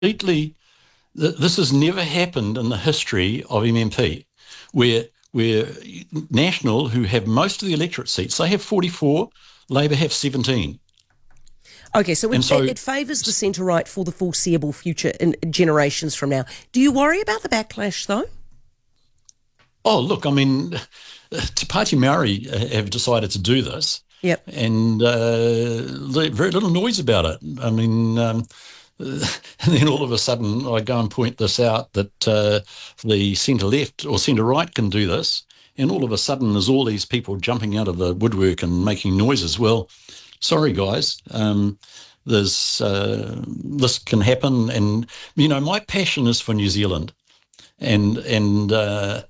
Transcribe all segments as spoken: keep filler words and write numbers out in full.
completely. This has never happened in the history of M M P, where where National, who have most of the electorate seats, they have forty-four, Labor have seventeen. Okay, so it, so it, it favours the centre-right for the foreseeable future in generations from now. Do you worry about the backlash, though? Oh, look, I mean, Te Pāti Māori have decided to do this. Yep. And uh, very little noise about it. I mean, um, and then all of a sudden I go and point this out that uh, the centre-left or centre-right can do this, and all of a sudden there's all these people jumping out of the woodwork and making noises. Well, sorry, guys, um, there's uh, this can happen. And, you know, my passion is for New Zealand. And, and uh,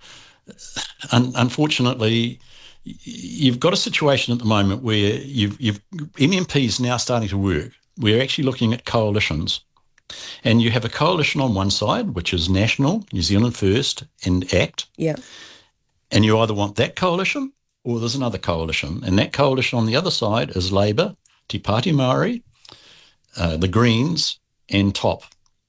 un- unfortunately, you've got a situation at the moment where you've, you've M M P is now starting to work. We're actually looking at coalitions. And you have a coalition on one side, which is National, New Zealand First, and ACT. Yeah. And you either want that coalition or there's another coalition. And that coalition on the other side is Labour, Te Pāti Māori, uh, the Greens, and Top.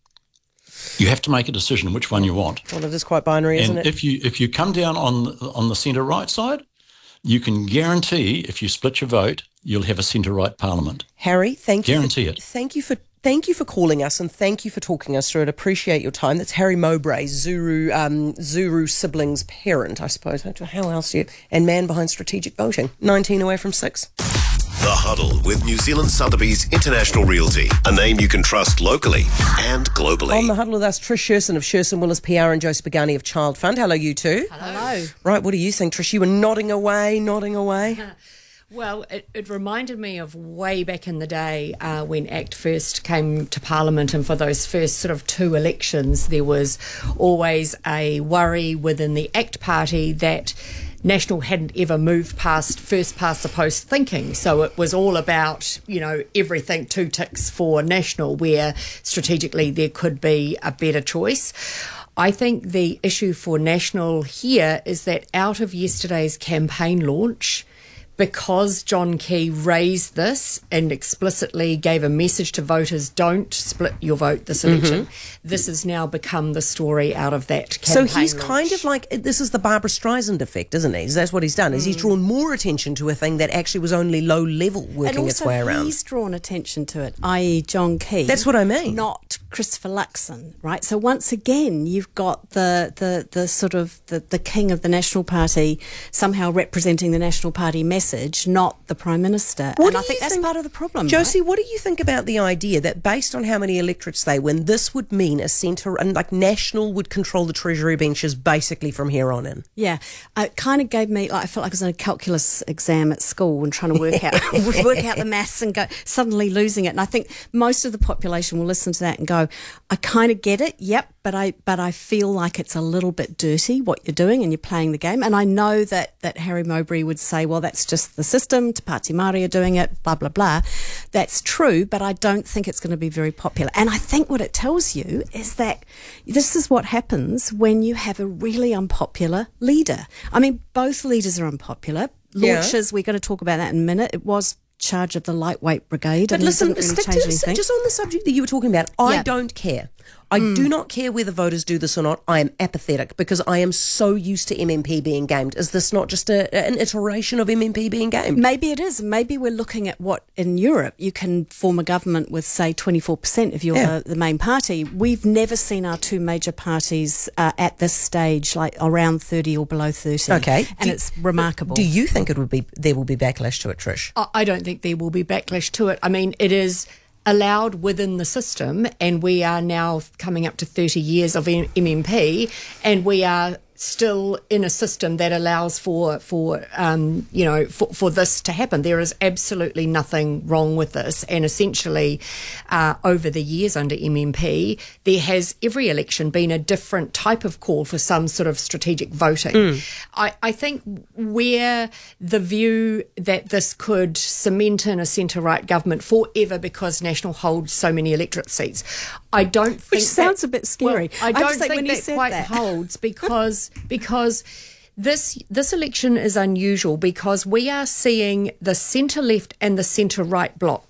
You have to make a decision which one you want. Well, it is quite binary, and isn't it? if you if you come down on on the centre-right side, you can guarantee if you split your vote, you'll have a centre-right parliament. Harry, thank you. Guarantee for, it. Thank you for thank you for calling us, and thank you for talking us through it. Appreciate your time. That's Harry Mowbray, Zuru um, Zuru siblings parent, I suppose. How else do you? And man behind strategic voting. Nineteen away from six. The Huddle with New Zealand Sotheby's International Realty, a name you can trust locally and globally. On The Huddle with us, Trish Sherson of Sherson Willis P R and Joseph Pagani of Child Fund. Hello, you two. Hello. Right, what do you think, Trish? You were nodding away, nodding away. Well, it, it reminded me of way back in the day uh, when ACT first came to Parliament, and for those first sort of two elections, there was always a worry within the ACT party that National hadn't ever moved past first past the post thinking. So it was all about, you know, everything two ticks for National, where strategically there could be a better choice. I think the issue for National here is that out of yesterday's campaign launch, because John Key raised this and explicitly gave a message to voters, don't split your vote this election, mm-hmm. this has now become the story out of that campaign So he's launch. kind of like, this is the Barbara Streisand effect, isn't he? That's what he's done, is mm. he's drawn more attention to a thing that actually was only low level working its way around. And also he's drawn attention to it, that is. John Key. That's what I mean. Not Christopher Luxon, right? So once again, you've got the, the, the sort of the, the king of the National Party somehow representing the National Party message, not the Prime Minister. What and do I think you that's think, part of the problem. Josie, right? what do you think about the idea that based on how many electorates they win, this would mean a centre, and like National would control the Treasury benches basically from here on in? Yeah, it kind of gave me, like, I felt like I was in a calculus exam at school and trying to work out work out the maths and go suddenly losing it. And I think most of the population will listen to that and go, I kind of get it, yep, but I but I feel like it's a little bit dirty what you're doing and you're playing the game. And I know that, that Harry Mowbray would say, well, that's just the system, Te Pāti Māori are doing it, blah, blah, blah. That's true, but I don't think it's going to be very popular. And I think what it tells you is that this is what happens when you have a really unpopular leader. I mean, both leaders are unpopular. Launches, yeah. We're going to talk about that in a minute. It was charge of the lightweight brigade. But and listen, really stick to, anything. just on the subject that you were talking about, I yeah. don't care. I mm. do not care whether voters do this or not. I am apathetic because I am so used to M M P being gamed. Is this not just a, an iteration of M M P being gamed? Maybe it is. Maybe we're looking at what in Europe you can form a government with, say, twenty-four percent if you're yeah. the, the main party. We've never seen our two major parties uh, at this stage, like around thirty or below thirty. Okay. And do, it's remarkable. Do you think it would be there will be backlash to it, Trish? I don't think there will be backlash to it. I mean, it is allowed within the system, and we are now coming up to thirty years of M M P, and we are still in a system that allows for for um, you know for, for this to happen. There is absolutely nothing wrong with this, and essentially uh, over the years under M M P there has every election been a different type of call for some sort of strategic voting. Mm. I, I think where the view that this could cement in a centre-right government forever because National holds so many electorate seats, I don't think Which sounds that, a bit scary. Well, I I don't just think think when you that said quite that. holds because because this this election is unusual because we are seeing the centre left and the centre right blocks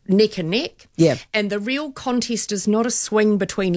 neck and neck. Yeah. And the real contest is not a swing between